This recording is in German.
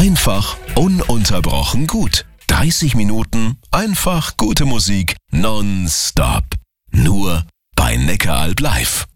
Einfach ununterbrochen gut. 30 Minuten einfach gute Musik nonstop. Nur bei Neckaralb live.